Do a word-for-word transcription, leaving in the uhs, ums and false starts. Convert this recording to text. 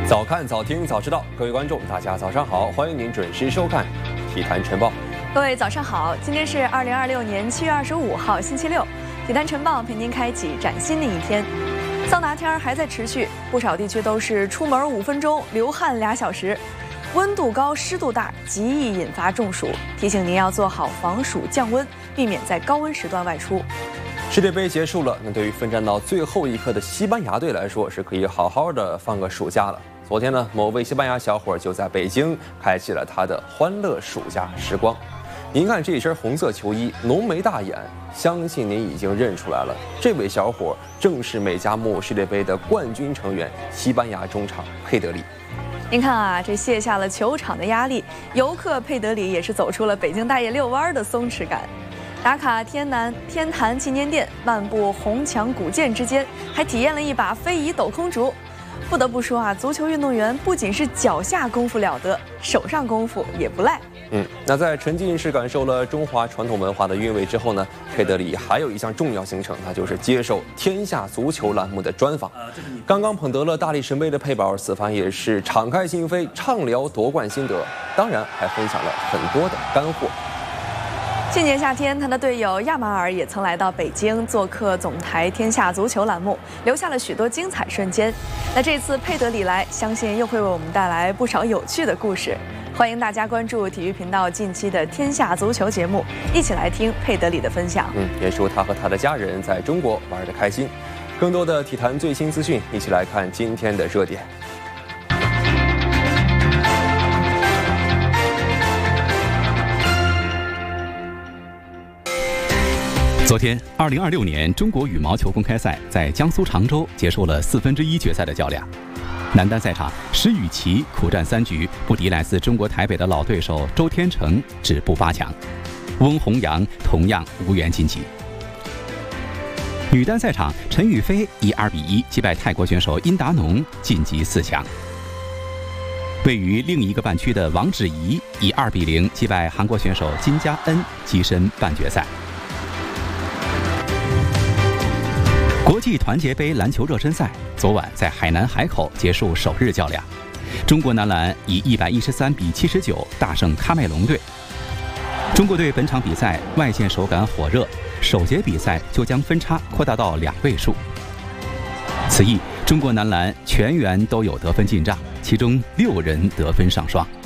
早看早听早知道，各位观众，大家早上好，欢迎您准时收看《体坛晨报》。 各位早上好，今天是二零二六年七月二十五号，星期六，《体坛晨报》陪您开启崭新的一天。桑拿天还在持续，不少地区都是出门五分钟，流汗俩小时，温度高、湿度大，极易引发中暑。提醒您要做好防暑降温，避免在高温时段外出。 世界杯结束了，那对于奋战到最后一刻的西班牙队来说，是可以好好的放个暑假了。昨天呢，某位西班牙小伙就在北京开启了他的欢乐暑假时光。您看这一身红色球衣，浓眉大眼，相信您已经认出来了，这位小伙正是美加木世界杯的冠军成员，西班牙中场佩德里。 您看啊，这卸下了球场的压力，游客佩德里也是走出了北京大爷遛弯的松弛感。打卡天南天坛纪念殿，漫步红墙古建之间，还体验了一把飞移抖空竹。不得不说啊，足球运动员不仅是脚下功夫了得，手上功夫也不赖。 嗯，那在沉浸式感受了中华传统文化的韵味之后呢，佩德里还有一项重要行程，那就是接受《天下足球》栏目的专访。刚刚捧得了大力神杯的佩宝，此番也是敞开心扉，畅聊夺冠心得，当然还分享了很多的干货。 去年夏天，他的队友亚马尔也曾来到北京做客总台天下足球栏目，留下了许多精彩瞬间。那这次佩德里来，相信又会为我们带来不少有趣的故事。欢迎大家关注体育频道近期的天下足球节目，一起来听佩德里的分享。 嗯，也祝他和他的家人在中国玩得开心。更多的体坛最新资讯，一起来看今天的热点。 昨天，二零二六年中国羽毛球公开赛在江苏常州结束了四分之一决赛的较量。男单赛场，石宇奇苦战三局，不敌来自中国台北的老对手周天成，止步八强。翁宏阳同样无缘晋级。女单赛场，陈雨菲以二比一击败泰国选手殷达农，晋级四强。位于另一个半区的王芷怡以二比零击败韩国选手金佳恩，跻身半决赛。国际团结杯篮球热身赛昨晚在海南海口结束首日较量，中国男篮以一百一十三比七十九大胜喀麦隆队。中国队本场比赛外线手感火热，首节比赛就将分差扩大到两位数。此役中国男篮全员都有得分进账，其中六人得分上双。